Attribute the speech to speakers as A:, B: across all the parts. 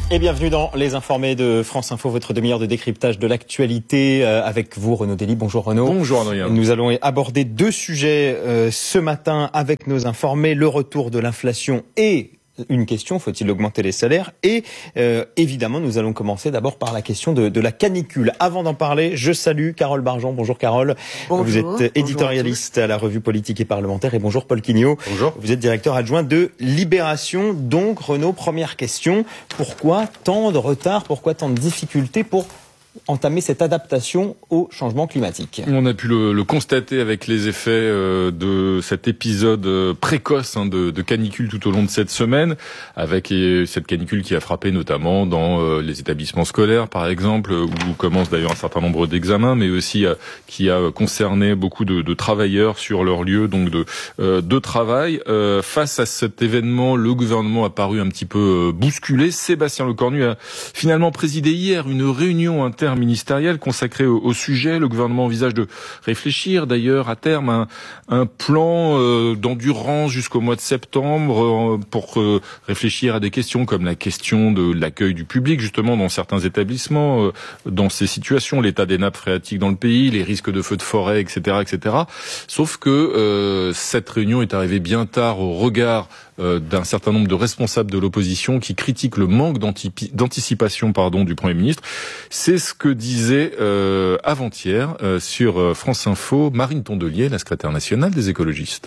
A: Et bienvenue dans Les Informés de France Info, votre demi-heure de décryptage de l'actualité avec vous, Renaud Dely. Bonjour Renaud.
B: Bonjour Adrien.
A: Nous allons aborder deux sujets ce matin avec nos informés, le retour de l'inflation et une question, faut-il augmenter les salaires? Et évidemment, nous allons commencer d'abord par la question de la canicule. Avant d'en parler, je salue Carole Bargeon. Bonjour Carole.
C: Bonjour.
A: Vous êtes éditorialiste à la revue Politique et Parlementaire. Et bonjour Paul Quignot.
B: Bonjour.
A: Vous êtes directeur adjoint de Libération. Donc Renaud, première question. Pourquoi tant de retard? Pourquoi tant de difficultés pour entamer cette adaptation au changement climatique?
B: On a pu le constater avec les effets de cet épisode précoce de canicule tout au long de cette semaine, avec cette canicule qui a frappé notamment dans les établissements scolaires, par exemple, où commencent d'ailleurs un certain nombre d'examens, mais aussi qui a concerné beaucoup de travailleurs sur leur lieu donc de travail. Face à cet événement, le gouvernement a paru un petit peu bousculé. Sébastien Lecornu a finalement présidé hier une réunion interministérielle consacrée au sujet. Le gouvernement envisage de réfléchir d'ailleurs à terme un plan d'endurance jusqu'au mois de septembre pour réfléchir à des questions comme la question de l'accueil du public justement dans certains établissements, dans ces situations, l'état des nappes phréatiques dans le pays, les risques de feux de forêt, etc., etc. Sauf que cette réunion est arrivée bien tard au regard d'un certain nombre de responsables de l'opposition qui critiquent le manque d'anticipation du Premier ministre. C'est ce que disait avant-hier sur France Info Marine Tondelier, la secrétaire nationale des écologistes.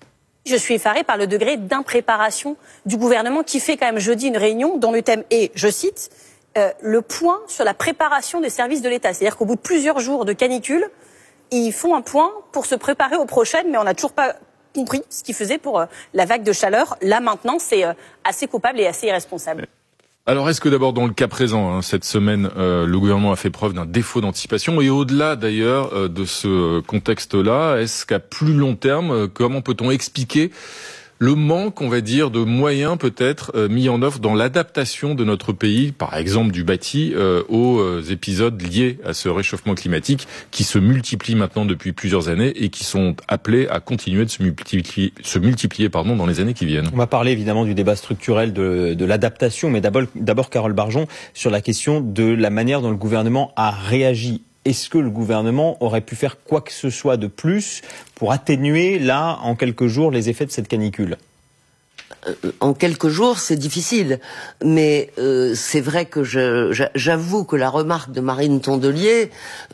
D: Je suis effarée par le degré d'impréparation du gouvernement qui fait quand même jeudi une réunion dont le thème est, je cite, le point sur la préparation des services de l'État. C'est-à-dire qu'au bout de plusieurs jours de canicule, ils font un point pour se préparer aux prochaines, mais on n'a toujours pas compris ce qu'ils faisaient pour la vague de chaleur. Là, maintenant, c'est assez coupable et assez irresponsable.
B: Alors, est-ce que d'abord, dans le cas présent, cette semaine, le gouvernement a fait preuve d'un défaut d'anticipation? Et au-delà, d'ailleurs, de ce contexte-là, est-ce qu'à plus long terme, comment peut-on expliquer le manque, on va dire, de moyens peut-être mis en œuvre dans l'adaptation de notre pays, par exemple du bâti, aux épisodes liés à ce réchauffement climatique qui se multiplient maintenant depuis plusieurs années et qui sont appelés à continuer de se multiplier dans les années qui viennent.
A: On va parler évidemment du débat structurel de l'adaptation, mais d'abord Carole Bargeon, sur la question de la manière dont le gouvernement a réagi. Est-ce que le gouvernement aurait pu faire quoi que ce soit de plus pour atténuer, là, en quelques jours, les effets de cette canicule ?
C: En quelques jours, c'est difficile. Mais c'est vrai que j'avoue que la remarque de Marine Tondelier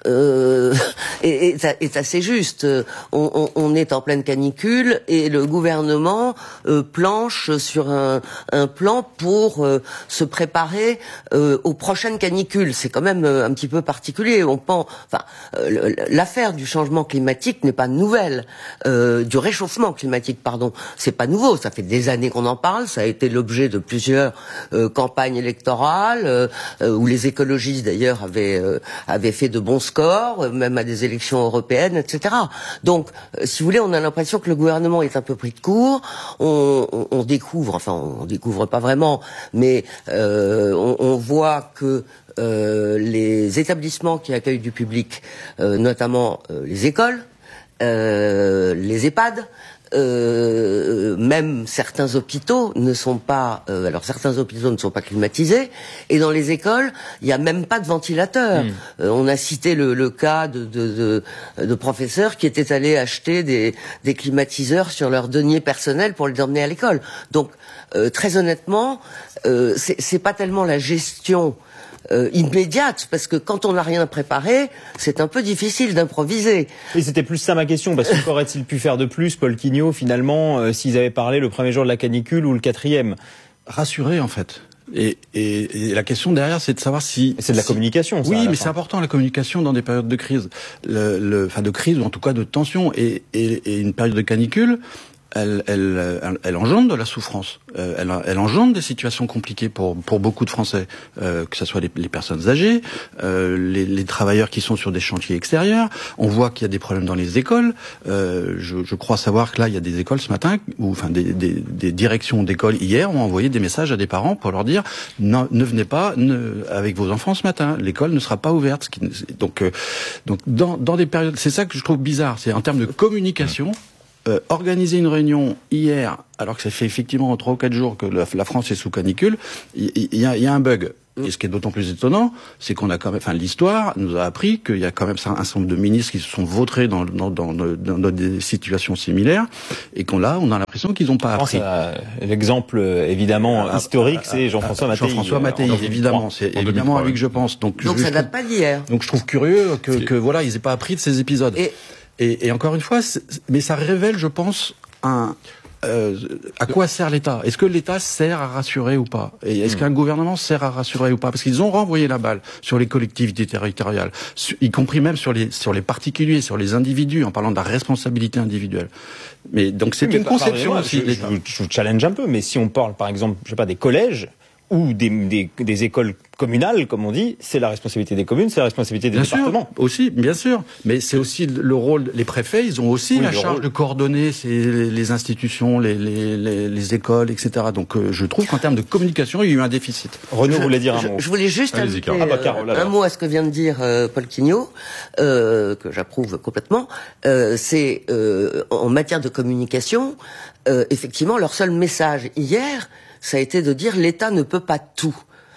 C: est assez juste. On est en pleine canicule et le gouvernement planche sur un plan pour se préparer aux prochaines canicules. C'est quand même un petit peu particulier. L'affaire du changement climatique n'est pas nouvelle. Du réchauffement climatique, pardon. C'est pas nouveau. Ça fait des années qu'on en parle, ça a été l'objet de plusieurs campagnes électorales où les écologistes d'ailleurs avaient fait de bons scores, même à des élections européennes, etc. Donc, si vous voulez, on a l'impression que le gouvernement est un peu pris de court. On découvre pas vraiment, mais on voit que les établissements qui accueillent du public, notamment les écoles, les EHPAD, même certains hôpitaux ne sont pas climatisés, et dans les écoles il y a même pas de ventilateur. On a cité le cas de professeurs qui étaient allés acheter des climatiseurs sur leur denier personnel pour les emmener à l'école. Donc très honnêtement, c'est pas tellement la gestion immédiate, parce que quand on n'a rien préparé, c'est un peu difficile d'improviser.
A: Et c'était plus ça ma question, parce qu'aurait-il pu faire de plus, Paul Quignot, finalement, s'ils avaient parlé le premier jour de la canicule ou le quatrième?
E: Rassurer, en fait. Et la question derrière, c'est de savoir si...
A: C'est de la communication, ça.
E: Oui, mais c'est important, la communication dans des périodes de crise. De crise, ou en tout cas de tension. Et une période de canicule, elle engendre de la souffrance. Elle engendre des situations compliquées pour beaucoup de Français, que ce soit les personnes âgées, les travailleurs qui sont sur des chantiers extérieurs. On voit qu'il y a des problèmes dans les écoles. Je crois savoir que là, il y a des écoles ce matin, des directions d'écoles hier ont envoyé des messages à des parents pour leur dire non, ne venez pas avec vos enfants ce matin. L'école ne sera pas ouverte. Donc dans des périodes, c'est ça que je trouve bizarre. C'est en termes de communication. organiser une réunion hier, alors que ça fait effectivement 3 ou 4 jours que la France est sous canicule, il y a un bug. Et ce qui est d'autant plus étonnant, c'est qu'on a quand même, l'histoire nous a appris qu'il y a quand même un certain nombre de ministres qui se sont vautrés dans des situations similaires, et on a l'impression qu'ils n'ont pas appris.
A: L'exemple évidemment historique, c'est Jean-François Mattei.
E: Jean-François Mattei, évidemment, c'est évidemment à lui que je pense. Donc
C: ça date pas d'hier.
E: Donc je trouve curieux que voilà, ils aient pas appris de ces épisodes. Et encore une fois, mais ça révèle, je pense, à quoi sert l'État ? Est-ce que l'État sert à rassurer ou pas ? Et est-ce qu'un gouvernement sert à rassurer ou pas ? Parce qu'ils ont renvoyé la balle sur les collectivités territoriales, y compris même sur les particuliers, sur les individus, en parlant de la responsabilité individuelle. Mais donc c'est une conception aussi.
A: Je vous challenge un peu, mais si on parle par exemple, je sais pas, des collèges ou des écoles communales, comme on dit, c'est la responsabilité des communes, c'est la responsabilité des départements.
E: Aussi, bien sûr. Mais c'est aussi le rôle, les préfets, ils ont aussi la charge de coordonner les institutions, les écoles, etc. Donc je trouve qu'en termes de communication, il y a eu un déficit.
A: Renaud voulait dire un mot.
C: Je voulais juste ajouter un mot à ce que vient de dire Paul Quignot, que j'approuve complètement. C'est en matière de communication, effectivement, leur seul message hier, ça a été de dire l'État ne peut pas tout,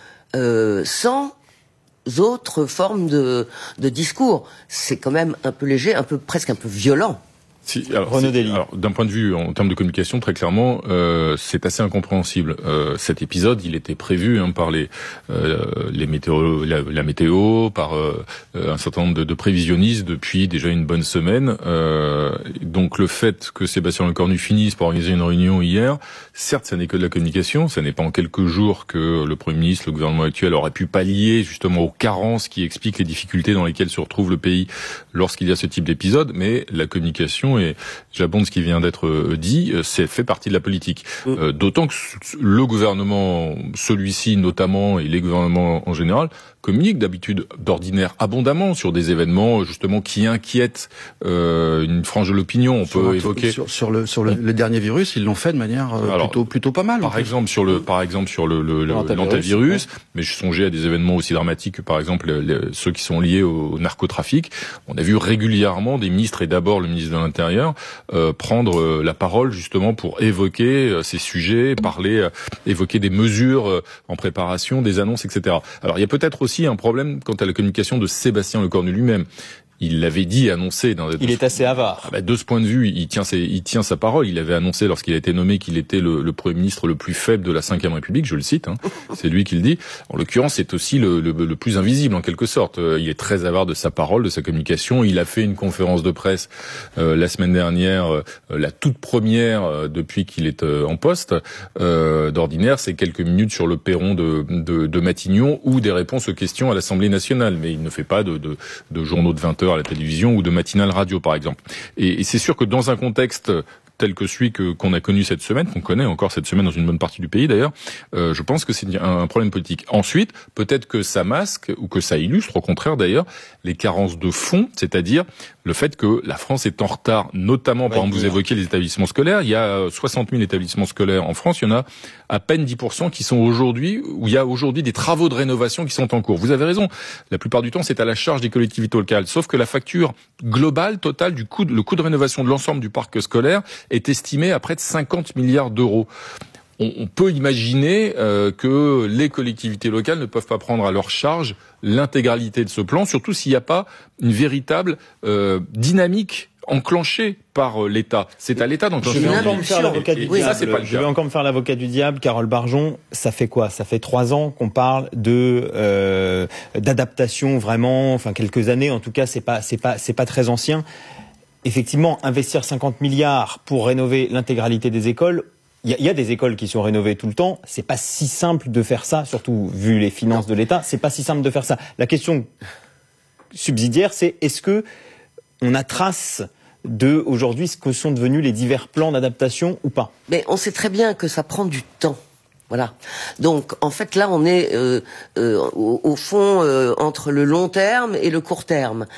C: sans autres formes de discours. C'est quand même un peu léger, presque un peu violent.
B: Alors, d'un point de vue en termes de communication, très clairement, c'est assez incompréhensible. Cet épisode, il était prévu par les météo, la météo, par un certain nombre de prévisionnistes depuis déjà une bonne semaine. Donc le fait que Sébastien Lecornu finisse par organiser une réunion hier, certes, ça n'est que de la communication. Ça n'est pas en quelques jours que le Premier ministre, le gouvernement actuel, aurait pu pallier justement aux carences qui expliquent les difficultés dans lesquelles se retrouve le pays lorsqu'il y a ce type d'épisode. Mais la communication, et j'abonde ce qui vient d'être dit, c'est fait partie de la politique. D'autant que le gouvernement, celui-ci notamment, et les gouvernements en général, communiquent d'ordinaire abondamment sur des événements justement qui inquiètent une frange de l'opinion. On peut évoquer
E: sur le dernier virus, ils l'ont fait de manière plutôt pas mal.
B: Par exemple sur l'antivirus, mais je songeais à des événements aussi dramatiques que par exemple ceux qui sont liés au narcotrafic. On a vu régulièrement des ministres, et d'abord le ministre de l'Intérieur, prendre la parole justement pour évoquer ces sujets, évoquer des mesures en préparation, des annonces, etc. Alors il y a peut-être aussi un problème quant à la communication de Sébastien Lecornu lui-même. Il l'avait dit, annoncé.
A: Il est assez avare.
B: De ce point de vue, il tient sa parole. Il avait annoncé lorsqu'il a été nommé qu'il était le Premier ministre le plus faible de la Ve République, je le cite. C'est lui qui le dit. En l'occurrence, c'est aussi le plus invisible en quelque sorte. Il est très avare de sa parole, de sa communication. Il a fait une conférence de presse la semaine dernière, la toute première depuis qu'il est en poste. D'ordinaire, c'est quelques minutes sur le perron de Matignon ou des réponses aux questions à l'Assemblée nationale. Mais il ne fait pas de journaux de 20 heures à la télévision ou de matinale radio par exemple. Et c'est sûr que dans un contexte tel que celui qu'on a connu cette semaine, qu'on connaît encore cette semaine dans une bonne partie du pays d'ailleurs, je pense que c'est un problème politique. Ensuite, peut-être que ça masque, ou que ça illustre au contraire d'ailleurs, les carences de fond, c'est-à-dire le fait que la France est en retard, notamment, par exemple, vous évoquiez les établissements scolaires, il y a 60 000 établissements scolaires en France, il y en a à peine 10% qui sont aujourd'hui, où il y a aujourd'hui des travaux de rénovation qui sont en cours. Vous avez raison, la plupart du temps c'est à la charge des collectivités locales, sauf que la facture globale, totale, le coût de rénovation de l'ensemble du parc scolaire est estimé à près de 50 milliards d'euros. On peut imaginer que les collectivités locales ne peuvent pas prendre à leur charge l'intégralité de ce plan, surtout s'il n'y a pas une véritable dynamique enclenchée par l'État. C'est à l'État d'enclencher.
A: Je vais encore me faire l'avocat du diable. Je vais encore me faire l'avocat du diable. Carole Barjon, ça fait quoi ? Ça fait 3 ans qu'on parle d'adaptation vraiment, enfin quelques années en tout cas. C'est pas très ancien. Effectivement, investir 50 milliards pour rénover l'intégralité des écoles. Il y a des écoles qui sont rénovées tout le temps. C'est pas si simple de faire ça, surtout vu les finances de l'État. C'est pas si simple de faire ça. La question subsidiaire, c'est est-ce que on a trace de aujourd'hui ce que sont devenus les divers plans d'adaptation ou pas ?
C: Mais on sait très bien que ça prend du temps. Voilà. Donc, en fait, là, on est au fond entre le long terme et le court terme.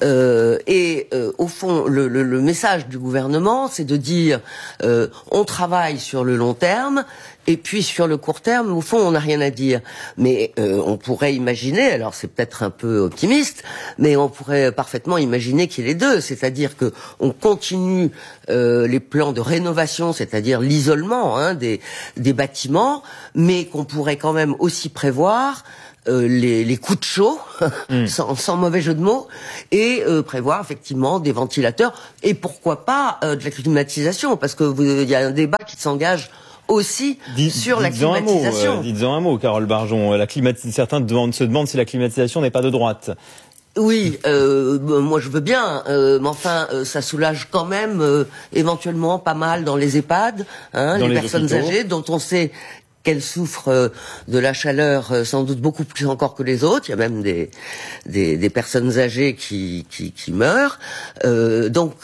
C: Au fond, le message du gouvernement, c'est de dire on travaille sur le long terme Et puis sur le court terme, au fond, on n'a rien à dire. Mais on pourrait imaginer, alors c'est peut-être un peu optimiste, mais on pourrait parfaitement imaginer qu'il y ait les deux. C'est-à-dire que on continue les plans de rénovation, c'est-à-dire l'isolement des bâtiments, mais qu'on pourrait quand même aussi prévoir les coups de chaud, sans mauvais jeu de mots, et prévoir effectivement des ventilateurs, et pourquoi pas de la climatisation, parce que il y a un débat qui s'engage aussi sur la climatisation.
A: Dites-en un mot, Carole Barjon. Certains se demandent si la climatisation n'est pas de droite.
C: Oui, moi je veux bien, mais enfin ça soulage quand même éventuellement pas mal dans les EHPAD, les personnes
A: hôpitaux
C: âgées dont on sait qu'elles souffrent de la chaleur sans doute beaucoup plus encore que les autres. Il y a même des personnes âgées qui meurent. Donc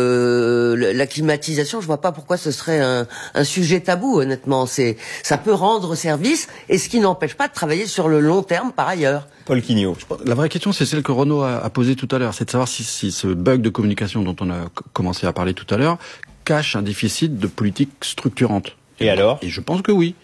C: la climatisation, je vois pas pourquoi ce serait un sujet tabou. Honnêtement, ça peut rendre service, et ce qui n'empêche pas de travailler sur le long terme par ailleurs.
A: Paul Quignot.
E: La vraie question, c'est celle que Renaud a posée tout à l'heure, c'est de savoir si ce bug de communication dont on a commencé à parler tout à l'heure cache un déficit de politique structurante.
A: Et alors ?
E: Et je pense que oui.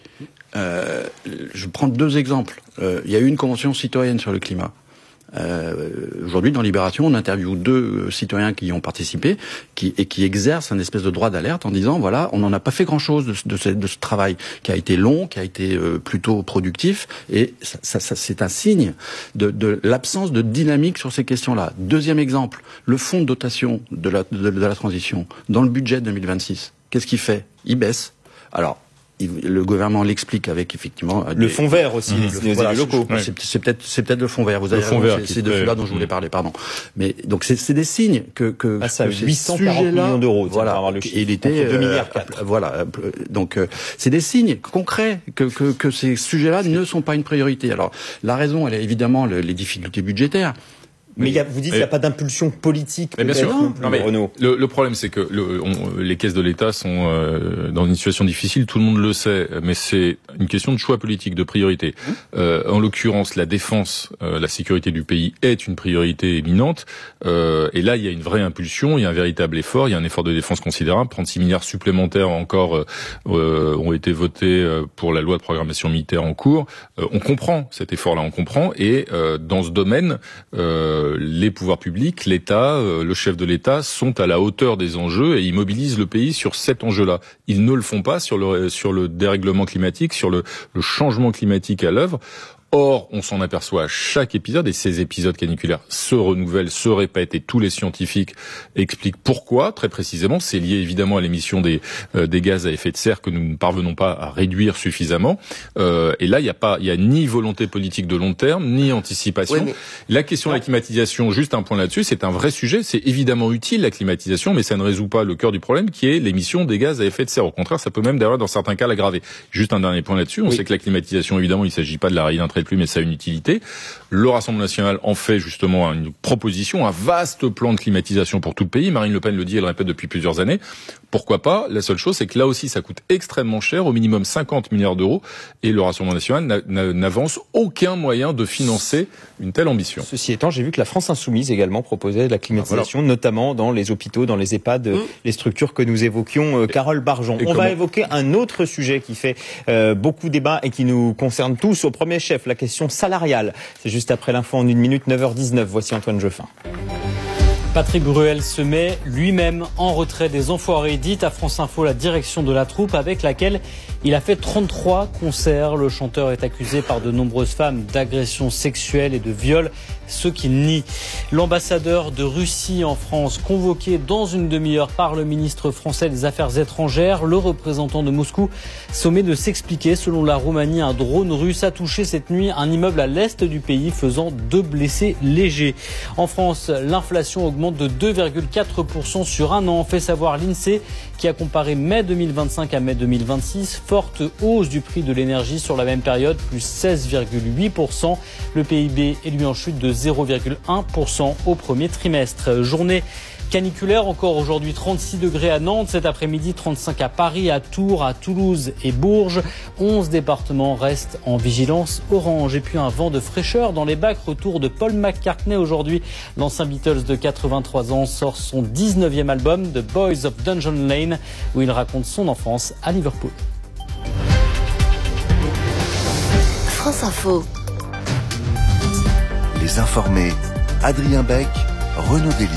E: Je prends 2 exemples. Il y a eu une convention citoyenne sur le climat. Aujourd'hui, dans Libération, on interviewe 2 citoyens qui y ont participé, qui exercent un espèce de droit d'alerte en disant, voilà, on n'en a pas fait grand-chose de ce travail qui a été long, qui a été plutôt productif, et ça c'est un signe de l'absence de dynamique sur ces questions-là. 2e exemple, le fonds de dotation de la transition dans le budget 2026. Qu'est-ce qu'il fait ? Il baisse. Alors, le gouvernement l'explique avec effectivement
A: le fonds vert aussi, les élus locaux.
E: C'est peut-être le fonds vert. Vous avez raison, c'est de cela dont je voulais parler, pardon. Mais donc c'est des signes que
A: ça 840 millions d'euros.
E: Voilà.
A: Avoir le chiffre,
E: et il était
A: 2 milliards.
E: Voilà. Donc c'est des signes concrets que ces sujets-là ne sont pas une priorité. Alors la raison, elle est évidemment les difficultés budgétaires.
A: Mais vous dites qu'il n'y a pas d'impulsion politique.
B: Mais bien sûr.
A: Non, mais
B: Renaud. Le problème, c'est que les caisses de l'État sont dans une situation difficile. Tout le monde le sait, mais c'est une question de choix politique, de priorité. En l'occurrence, la défense, la sécurité du pays est une priorité éminente. Et là, il y a une vraie impulsion, il y a un véritable effort, il y a un effort de défense considérable. 36 milliards supplémentaires encore ont été votés pour la loi de programmation militaire en cours. On comprend cet effort-là, on comprend. Et dans ce domaine, les pouvoirs publics, l'État, le chef de l'État sont à la hauteur des enjeux et ils mobilisent le pays sur cet enjeu-là. Ils ne le font pas sur le dérèglement climatique, sur le changement climatique à l'œuvre. Or, on s'en aperçoit à chaque épisode, et ces épisodes caniculaires se renouvellent, se répètent, et tous les scientifiques expliquent pourquoi, très précisément. C'est lié évidemment à l'émission des gaz à effet de serre que nous ne parvenons pas à réduire suffisamment. Et là, il y a ni volonté politique de long terme, ni anticipation. Oui, mais... La question de la climatisation, juste un point là-dessus, c'est un vrai sujet. C'est évidemment utile, la climatisation, mais ça ne résout pas le cœur du problème, qui est l'émission des gaz à effet de serre. Au contraire, ça peut même d'ailleurs, dans certains cas, l'aggraver. Juste un dernier point là-dessus. On sait que la climatisation, évidemment, il ne s'agit pas de la rayer d'un trait de plume, mais ça a une utilité. Le Rassemblement national en fait justement une proposition, un vaste plan de climatisation pour tout le pays. Marine Le Pen le dit, elle le répète depuis plusieurs années. Pourquoi pas ? La seule chose, c'est que là aussi, ça coûte extrêmement cher, au minimum 50 milliards d'euros, et le Rassemblement national n'avance aucun moyen de financer une telle ambition.
A: Ceci étant, j'ai vu que la France Insoumise également proposait de la climatisation, notamment dans les hôpitaux, dans les EHPAD, les structures que nous évoquions. Carole Barjon. On va évoquer un autre sujet qui fait beaucoup débat et qui nous concerne tous au premier chef, la question salariale. C'est juste après l'info en 1 minute, 9h19. Voici Antoine Jeuffin.
F: Patrick Bruel se met lui-même en retrait des Enfoirés, dit à France Info la direction de la troupe avec laquelle il a fait 33 concerts. Le chanteur est accusé par de nombreuses femmes d'agressions sexuelles et de viols, ce qu'il nie. L'ambassadeur de Russie en France, convoqué dans une demi-heure par le ministre français des Affaires étrangères, le représentant de Moscou sommet de s'expliquer. Selon la Roumanie, un drone russe a touché cette nuit un immeuble à l'est du pays, faisant 2 blessés légers. En France, l'inflation augmente de 2,4% sur un an, fait savoir l'INSEE, qui a comparé mai 2025 à mai 2026. Forte hausse du prix de l'énergie sur la même période, plus 16,8%. Le PIB est lui en chute de 0,1% au premier trimestre. Journée caniculaire encore aujourd'hui, 36 degrés à Nantes, cet après-midi 35 à Paris, à Tours, à Toulouse et Bourges. 11 départements restent en vigilance orange. Et puis un vent de fraîcheur dans les bacs. Retour de Paul McCartney aujourd'hui. L'ancien Beatles de 83 ans sort son 19e album, The Boys of Dungeon Lane, où il raconte son enfance à Liverpool.
G: France Info.
H: Les informés, Adrien Beck, Renaud Dely.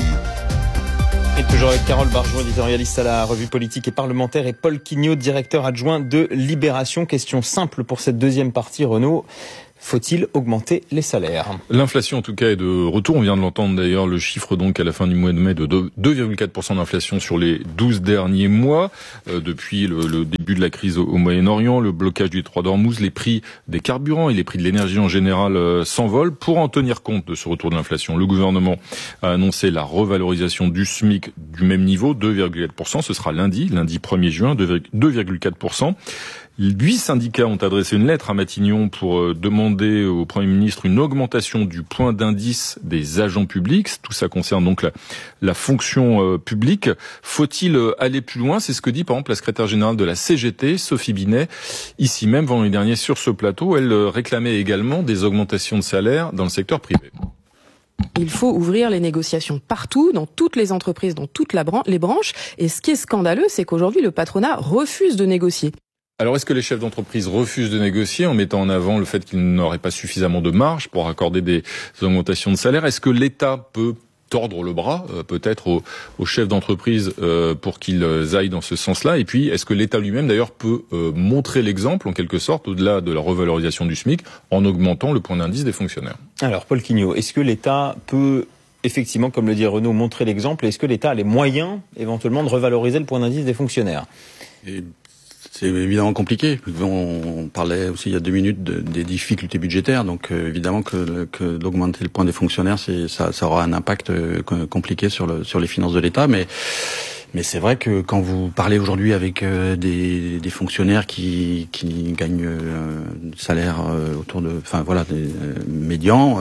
A: Et toujours avec Carole Barjon, éditorialiste à la revue politique et parlementaire, et Paul Quignot, directeur adjoint de Libération. Question simple pour cette deuxième partie, Renaud. Faut-il augmenter les salaires ?
B: L'inflation, en tout cas, est de retour. On vient de l'entendre d'ailleurs, le chiffre donc à la fin du mois de mai de 2,4% d'inflation sur les 12 derniers mois. Depuis le début de la crise au Moyen-Orient, le blocage du détroit d'Ormuz, les prix des carburants et les prix de l'énergie en général s'envolent. Pour en tenir compte de ce retour de l'inflation, le gouvernement a annoncé la revalorisation du SMIC du même niveau, 2,4%. Ce sera lundi 1er juin, 2,4%. 8 syndicats ont adressé une lettre à Matignon pour demander au Premier ministre une augmentation du point d'indice des agents publics. Tout ça concerne donc la fonction publique. Faut-il aller plus loin ? C'est ce que dit par exemple la secrétaire générale de la CGT, Sophie Binet, ici même vendredi dernier sur ce plateau. Elle réclamait également des augmentations de salaire dans le secteur privé.
I: Il faut ouvrir les négociations partout, dans toutes les entreprises, dans toutes les branches. Et ce qui est scandaleux, c'est qu'aujourd'hui, le patronat refuse de négocier.
B: Alors, est-ce que les chefs d'entreprise refusent de négocier en mettant en avant le fait qu'ils n'auraient pas suffisamment de marge pour accorder des augmentations de salaire ? Est-ce que l'État peut tordre le bras, peut-être aux chefs d'entreprise pour qu'ils aillent dans ce sens-là ? Et puis, est-ce que l'État lui-même, d'ailleurs, peut montrer l'exemple, en quelque sorte, au-delà de la revalorisation du SMIC, en augmentant le point d'indice des fonctionnaires ? Alors,
A: Paul Quignot, est-ce que l'État peut, effectivement, comme le dit Renaud, montrer l'exemple ? Est-ce que l'État a les moyens, éventuellement, de revaloriser le point d'indice des fonctionnaires ?
E: C'est évidemment compliqué. On parlait aussi il y a 2 minutes des difficultés budgétaires, donc évidemment que d'augmenter le point des fonctionnaires, ça aura un impact compliqué sur les finances de l'État, mais c'est vrai que quand vous parlez aujourd'hui avec des fonctionnaires qui gagnent salaire autour de, des médians,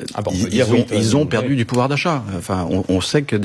E: ils ont perdu du pouvoir d'achat. Enfin, on sait que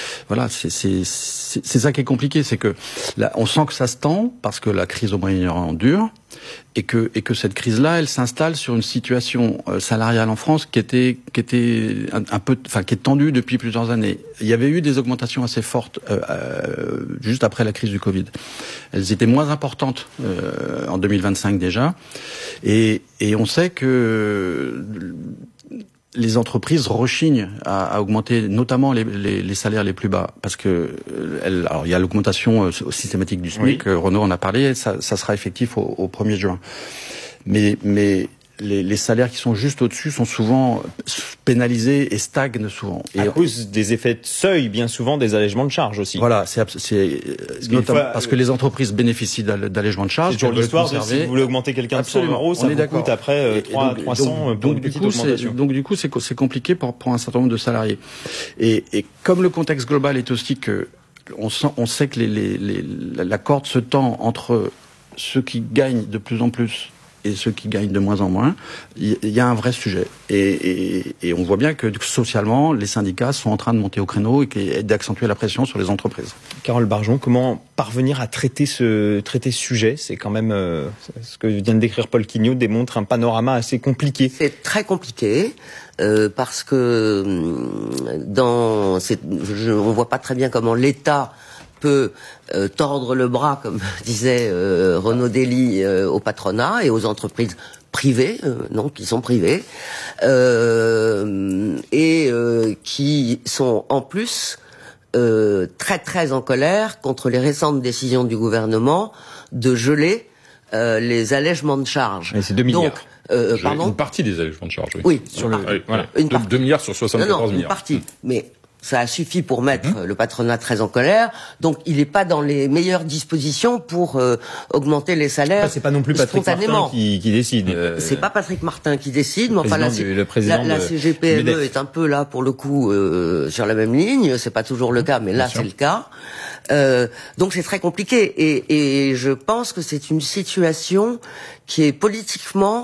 E: c'est ça qui est compliqué, c'est que là, on sent que ça se tend parce que la crise au Moyen-Orient dure. Et que cette crise-là, elle s'installe sur une situation salariale en France qui était un peu, qui est tendue depuis plusieurs années. Il y avait eu des augmentations assez fortes juste après la crise du Covid. Elles étaient moins importantes en 2025 déjà, et on sait que les entreprises rechignent à augmenter notamment les salaires les plus bas, parce que alors il y a l'augmentation systématique du SMIC, oui. Renaud en a parlé, ça sera effectif au 1er juin. Mais les salaires qui sont juste au-dessus sont souvent pénalisés et stagnent souvent.
A: À cause des effets de seuil, bien souvent, des allègements de charges aussi.
E: Voilà, c'est notamment parce que les entreprises bénéficient d'allègements de charges.
A: C'est toujours l'histoire de si vous voulez augmenter quelqu'un de 100 €, ça vous coûte après 300 pour une petite augmentation.
E: Donc du coup, c'est compliqué pour un certain nombre de salariés. Et comme le contexte global est aussi que on sait que la corde se tend entre ceux qui gagnent de plus en plus et ceux qui gagnent de moins en moins, il y a un vrai sujet. Et on voit bien que socialement, les syndicats sont en train de monter au créneau et d'accentuer la pression sur les entreprises.
A: Carole Barjon, comment parvenir à traiter ce sujet ? C'est quand même, ce que vient de décrire Paul Quignot démontre un panorama assez compliqué.
C: C'est très compliqué. Parce que on voit pas très bien comment l'État peut tordre le bras, comme disait Renaud Dely, au patronat et aux entreprises privées, qui sont privées, et qui sont en plus très très en colère contre les récentes décisions du gouvernement de geler les allègements de charges.
A: Et c'est 2 milliards.
C: Donc, pardon ?
B: Une partie des allègements de charges.
C: Oui.
B: Sur voilà. 2 milliards sur 74 milliards.
C: Une partie. Mais ça a suffi pour mettre le patronat très en colère. Donc, il n'est pas dans les meilleures dispositions pour augmenter les salaires.
A: C'est pas non plus Patrick Martin qui décide.
C: C'est pas Patrick Martin qui décide, mais enfin la CGPME est un peu là pour le coup sur la même ligne. C'est pas toujours le cas, mais là c'est le cas. Donc c'est très compliqué et je pense que c'est une situation qui est politiquement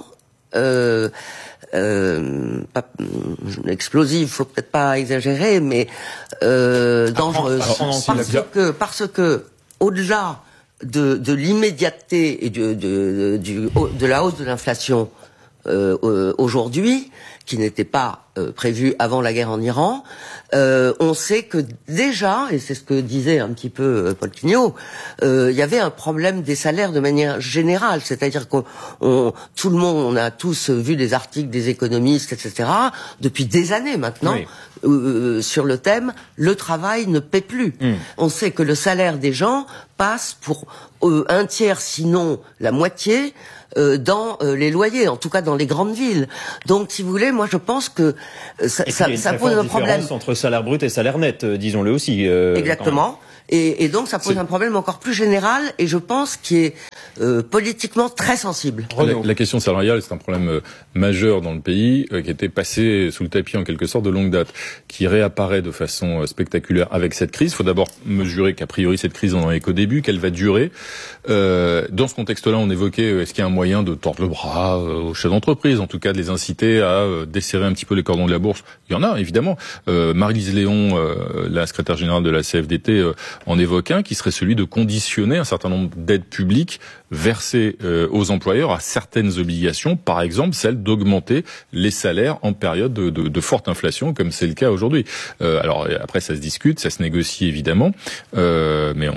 C: explosive, faut peut-être pas exagérer, mais dangereuse, parce que au-delà de l'immédiateté et de la hausse de l'inflation aujourd'hui, qui n'était pas prévu avant la guerre en Iran. On sait que déjà, et c'est ce que disait un petit peu Paul Quignot, il y avait un problème des salaires de manière générale, c'est-à-dire tout le monde, on a tous vu des articles des économistes, etc., depuis des années maintenant, sur le thème « le travail ne paie plus ». On sait que le salaire des gens passe pour un tiers, sinon la moitié, dans les loyers, en tout cas dans les grandes villes. Donc, si vous voulez, moi je pense que ça pose un problème
A: entre salaire brut et salaire net, disons-le aussi.
C: Exactement. Et donc ça pose un problème encore plus général et je pense qui est politiquement très sensible.
B: La question salariale, c'est un problème majeur dans le pays qui était passé sous le tapis en quelque sorte de longue date, qui réapparaît de façon spectaculaire avec cette crise. Il faut d'abord mesurer qu'a priori cette crise, on en est qu'au début, qu'elle va durer. Dans ce contexte-là, on évoquait est-ce qu'il y a un moyen de tordre le bras aux chefs d'entreprise, en tout cas de les inciter à desserrer un petit peu les cordons de la bourse. Il y en a évidemment. Marie-Lise Léon, la secrétaire générale de la CFDT, en évoque un qui serait celui de conditionner un certain nombre d'aides publiques versées aux employeurs à certaines obligations, par exemple celle d'augmenter les salaires en période de forte inflation, comme c'est le cas aujourd'hui. Alors après, ça se discute, ça se négocie évidemment, mais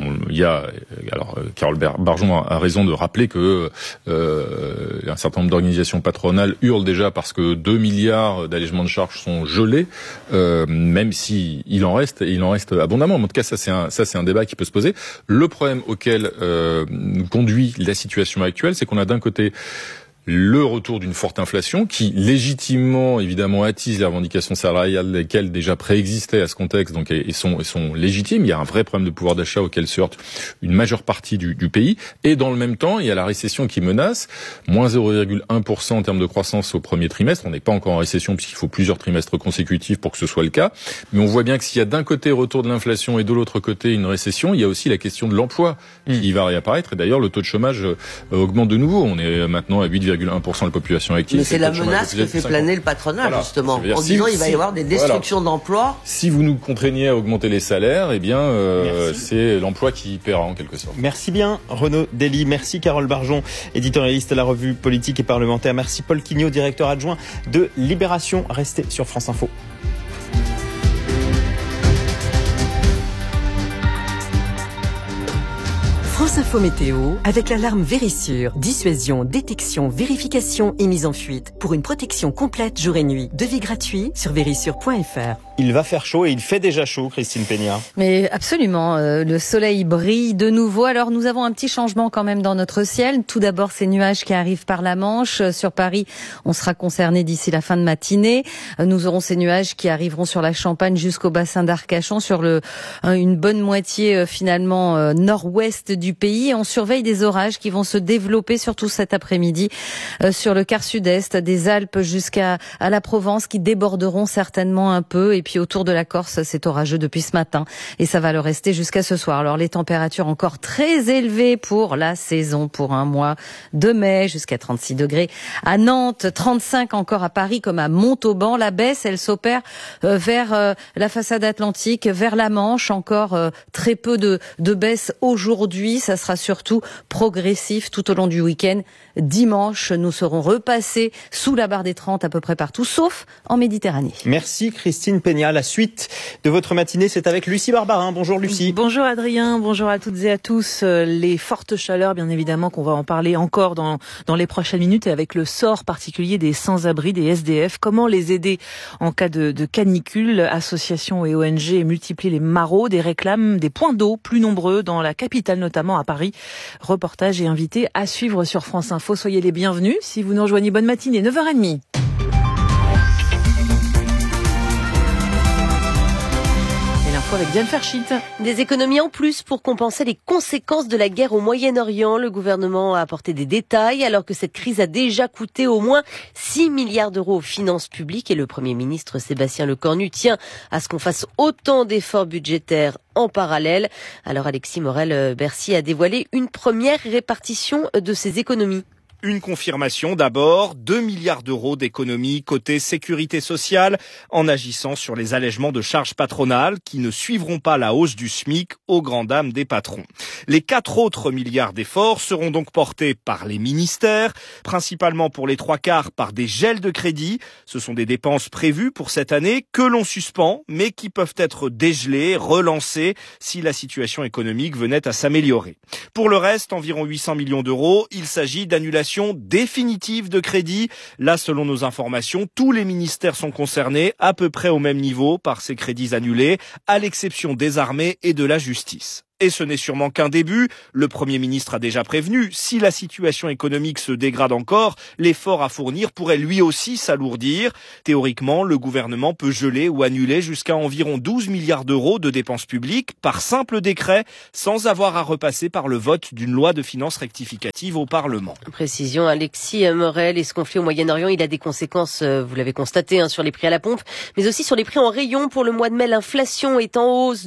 B: Carole Barjon a raison de rappeler que un certain nombre d'organisations patronales hurlent déjà parce que 2 milliards d'allègements de charges sont gelés, même si il en reste abondamment. En tout cas, ça c'est un débat qui peut se poser. Le problème auquel nous conduit la situation actuelle, c'est qu'on a d'un côté le retour d'une forte inflation qui légitimement évidemment attise les revendications salariales lesquelles déjà préexistaient à ce contexte, donc et sont légitimes. Il y a un vrai problème de pouvoir d'achat auquel se heurte une majeure partie du pays, et dans le même temps il y a la récession qui menace, moins 0,1% en termes de croissance au premier trimestre. On n'est pas encore en récession puisqu'il faut plusieurs trimestres consécutifs pour que ce soit le cas, mais on voit bien que s'il y a d'un côté retour de l'inflation et de l'autre côté une récession, il y a aussi la question de l'emploi qui va réapparaître, et d'ailleurs le taux de chômage augmente de nouveau. On est maintenant à 8,1% de la population active.
C: Mais c'est la menace que fait planer le patronat, justement, en disant il va y avoir des destructions d'emplois.
B: Si vous nous contraignez à augmenter les salaires, eh bien, c'est l'emploi qui paiera en quelque sorte.
A: Merci bien, Renaud Dely. Merci, Carole Barjon, éditorialiste à la revue politique et parlementaire. Merci, Paul Quignot, directeur adjoint de Libération. Restez sur France Info.
G: France Info Météo, avec l'alarme Vérissure. Dissuasion, détection, vérification et mise en fuite. Pour une protection complète jour et nuit. Devis gratuit sur vérissure.fr.
A: Il va faire chaud et il fait déjà chaud, Christine Peña.
J: Mais absolument, le soleil brille de nouveau. Alors nous avons un petit changement quand même dans notre ciel. Tout d'abord ces nuages qui arrivent par la Manche. Sur Paris, on sera concerné d'ici la fin de matinée. Nous aurons ces nuages qui arriveront sur la Champagne jusqu'au bassin d'Arcachon, sur une bonne moitié finalement nord-ouest du pays. Et on surveille des orages qui vont se développer surtout cet après-midi sur le quart sud-est des Alpes jusqu'à la Provence, qui déborderont certainement un peu. Et puis autour de la Corse, c'est orageux depuis ce matin et ça va le rester jusqu'à ce soir. Alors les températures encore très élevées pour la saison, pour un mois de mai, jusqu'à 36 degrés à Nantes, 35 encore à Paris comme à Montauban. La baisse, elle s'opère vers la façade atlantique, vers la Manche. Encore très peu de baisse aujourd'hui. Ça sera surtout progressif tout au long du week-end. Dimanche, nous serons repassés sous la barre des 30 à peu près partout, sauf en Méditerranée.
A: Merci Christine Peña. La suite de votre matinée, c'est avec Lucie Barbarin. Bonjour Lucie.
K: Bonjour Adrien, bonjour à toutes et à tous. Les fortes chaleurs, bien évidemment, qu'on va en parler encore dans les prochaines minutes, et avec le sort particulier des sans-abri, des SDF. Comment les aider en cas de canicule? Associations et ONG multiplient les maraudes et réclament des points d'eau plus nombreux dans la capitale, notamment à Paris. Reportage et invités à suivre sur France Info. Soyez les bienvenus. Si vous nous rejoignez, bonne matinée, 9h30. Avec Diane Ferchit.
L: Des économies en plus pour compenser les conséquences de la guerre au Moyen-Orient. Le gouvernement a apporté des détails alors que cette crise a déjà coûté au moins 6 milliards d'euros aux finances publiques, et le Premier ministre Sébastien Lecornu tient à ce qu'on fasse autant d'efforts budgétaires en parallèle. Alors Alexis Morel, Bercy a dévoilé une première répartition de ces économies.
M: Une confirmation d'abord, 2 milliards d'euros d'économies côté sécurité sociale en agissant sur les allègements de charges patronales qui ne suivront pas la hausse du SMIC aux grandes dames des patrons. Les 4 autres milliards d'efforts seront donc portés par les ministères, principalement pour les 3/4 par des gels de crédit. Ce sont des dépenses prévues pour cette année que l'on suspend, mais qui peuvent être dégelées, relancées si la situation économique venait à s'améliorer. Pour le reste, environ 800 millions d'euros, il s'agit d'annulation définitive de crédit. Là, selon nos informations, tous les ministères sont concernés à peu près au même niveau par ces crédits annulés, à l'exception des armées et de la justice. Et ce n'est sûrement qu'un début. Le Premier ministre a déjà prévenu, si la situation économique se dégrade encore, l'effort à fournir pourrait lui aussi s'alourdir. Théoriquement, le gouvernement peut geler ou annuler jusqu'à environ 12 milliards d'euros de dépenses publiques par simple décret, sans avoir à repasser par le vote d'une loi de finances rectificative au Parlement.
L: Précision, Alexis Morel, et ce conflit au Moyen-Orient, il a des conséquences, vous l'avez constaté, sur les prix à la pompe, mais aussi sur les prix en rayon. Pour le mois de mai, l'inflation est en hausse,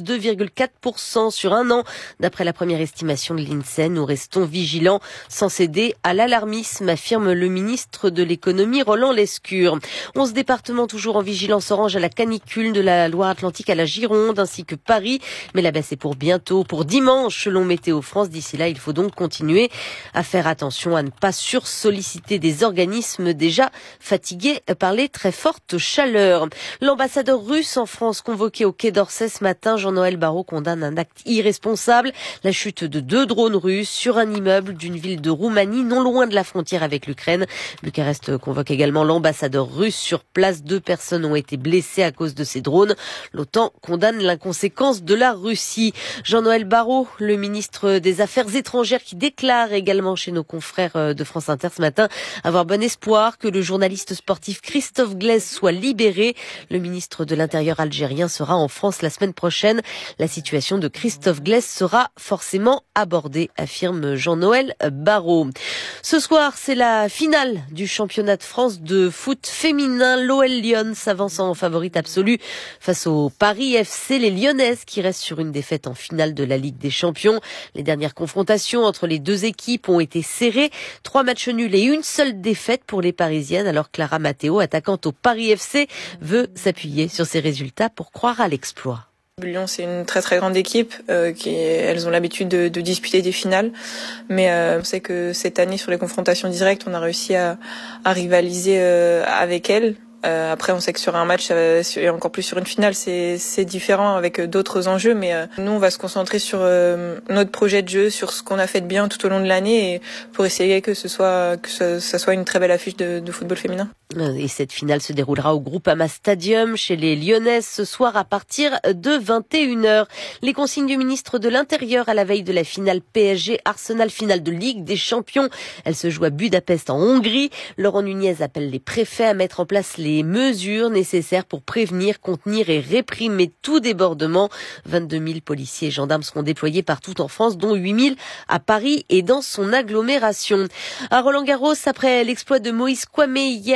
L: 2,4% sur un an. D'après la première estimation de l'INSEE, nous restons vigilants sans céder à l'alarmisme, affirme le ministre de l'économie Roland Lescure. 11 départements toujours en vigilance orange à la canicule, de la Loire-Atlantique à la Gironde, ainsi que Paris. Mais la baisse est pour bientôt, pour dimanche, selon Météo France. D'ici là, il faut donc continuer à faire attention à ne pas sursolliciter des organismes déjà fatigués par les très fortes chaleurs. L'ambassadeur russe en France convoqué au Quai d'Orsay ce matin, Jean-Noël Barrot, condamne un acte irresponsable, la chute de 2 drones russes sur un immeuble d'une ville de Roumanie non loin de la frontière avec l'Ukraine. Bucarest convoque également l'ambassadeur russe sur place. 2 personnes ont été blessées à cause de ces drones. L'OTAN condamne l'inconséquence de la Russie. Jean-Noël Barrot, le ministre des Affaires étrangères, qui déclare également chez nos confrères de France Inter ce matin avoir bon espoir que le journaliste sportif Christophe Glaise soit libéré. Le ministre de l'Intérieur algérien sera en France la semaine prochaine. La situation de Christophe Glaise sera forcément abordée, affirme Jean-Noël Barrot. Ce soir, c'est la finale du championnat de France de foot féminin. L'OL Lyon s'avance en favorite absolue face au Paris FC. Les Lyonnaises qui restent sur une défaite en finale de la Ligue des Champions. Les dernières confrontations entre les deux équipes ont été serrées. 3 matchs nuls et une seule défaite pour les Parisiennes. Alors Clara Matteo, attaquante au Paris FC, veut s'appuyer sur ces résultats pour croire à l'exploit.
N: Lyon, c'est une très très grande équipe elles ont l'habitude de disputer des finales, mais on sait que cette année sur les confrontations directes, on a réussi à rivaliser avec elles. Après, on sait que sur un match, et encore plus sur une finale, c'est différent avec d'autres enjeux, mais nous, on va se concentrer sur notre projet de jeu, sur ce qu'on a fait de bien tout au long de l'année, et pour essayer que ça soit une très belle affiche de football féminin.
L: Et cette finale se déroulera au Groupama Stadium chez les Lyonnaises ce soir à partir de 21h. Les consignes du ministre de l'Intérieur à la veille de la finale PSG-Arsenal, finale de Ligue des Champions. Elle se joue à Budapest en Hongrie. Laurent Nunez appelle les préfets à mettre en place les mesures nécessaires pour prévenir, contenir et réprimer tout débordement. 22 000 policiers et gendarmes seront déployés partout en France, dont 8 000 à Paris et dans son agglomération. À Roland-Garros, après l'exploit de Moïse Kouamé hier,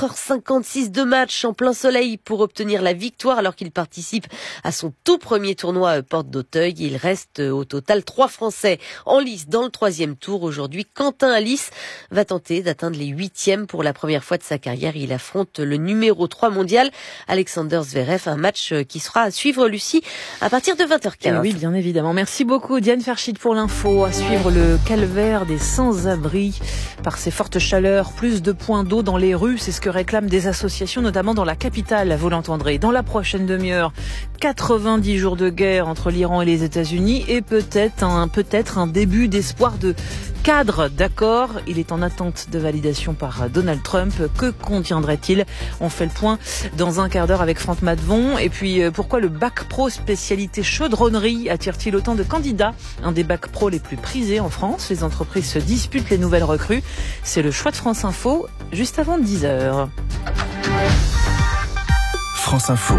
L: 4h56 de match en plein soleil pour obtenir la victoire alors qu'il participe à son tout premier tournoi Porte d'Auteuil. Il reste au total 3 Français en lice dans le 3e tour. Aujourd'hui, Quentin Alice va tenter d'atteindre les 8e pour la première fois de sa carrière. Il affronte le numéro 3 mondial, Alexander Zverev. Un match qui sera à suivre, Lucie, à partir de 20h15.
K: Oui, bien évidemment. Merci beaucoup, Diane Ferchit, pour l'info. À suivre le calvaire des sans-abri par ces fortes chaleurs. Plus de points d'eau dans les rues, c'est ce que réclament des associations, notamment dans la capitale, vous l'entendrez. Dans la prochaine demi-heure, 90 jours de guerre entre l'Iran et les États-Unis et peut-être un début d'espoir de cadre d'accord. Il est en attente de validation par Donald Trump. Que contiendrait-il? On fait le point dans un quart d'heure avec Franck Madvon. Et puis, pourquoi le bac pro spécialité chaudronnerie attire-t-il autant de candidats? Un des bacs pro les plus prisés en France. Les entreprises se disputent les nouvelles recrues. C'est le choix de France Info, juste avant 10h.
H: France Info,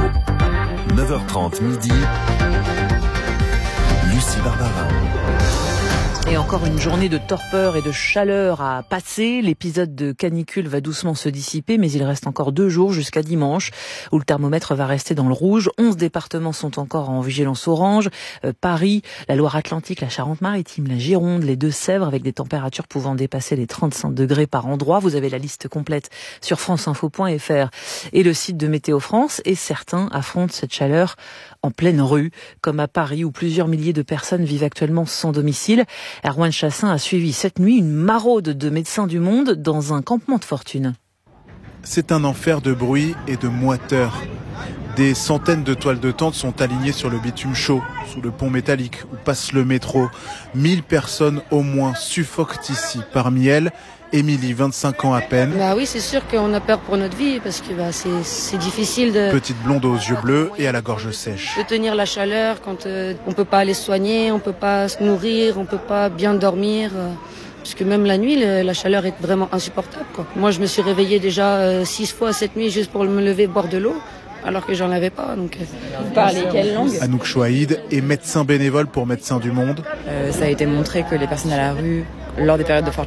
H: 9h30 midi. Lucie Barbara.
K: Et encore une journée de torpeur et de chaleur à passer. L'épisode de canicule va doucement se dissiper, mais il reste encore 2 jours jusqu'à dimanche, où le thermomètre va rester dans le rouge. 11 départements sont encore en vigilance orange. Paris, la Loire-Atlantique, la Charente-Maritime, la Gironde, les Deux-Sèvres, avec des températures pouvant dépasser les 35 degrés par endroit. Vous avez la liste complète sur franceinfo.fr et le site de Météo France. Et certains affrontent cette chaleur en pleine rue, comme à Paris, où plusieurs milliers de personnes vivent actuellement sans domicile. Erwan Chassin a suivi cette nuit une maraude de médecins du monde dans un campement de fortune.
O: C'est un enfer de bruit et de moiteur. Des centaines de toiles de tente sont alignées sur le bitume chaud, sous le pont métallique où passe le métro. 1000 personnes au moins suffoquent ici. Parmi elles, Émilie, 25 ans à peine.
P: Oui, c'est sûr qu'on a peur pour notre vie parce que c'est difficile de...
O: Petite blonde aux yeux bleus et à la gorge sèche.
P: De tenir la chaleur quand on peut pas aller se soigner, on peut pas se nourrir, on peut pas bien dormir. Parce que même la nuit, la chaleur est vraiment insupportable, quoi. Moi, je me suis réveillée déjà 6 fois cette nuit juste pour me lever boire de l'eau, alors que j'en avais pas. Donc, vous parlez quelle langue ?
O: Anouk Chouaïd est médecin bénévole pour Médecins du Monde.
Q: Ça a été montré que les personnes à la rue, lors des périodes de forte